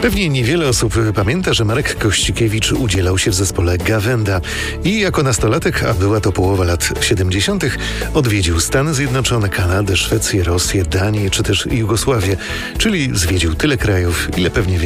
Pewnie niewiele osób pamięta, że Marek Kościkiewicz udzielał się w zespole Gawenda i jako nastolatek, a była to połowa lat 70., odwiedził Stany Zjednoczone, Kanadę, Szwecję, Rosję, Danię czy też Jugosławię, czyli zwiedził tyle krajów, ile pewnie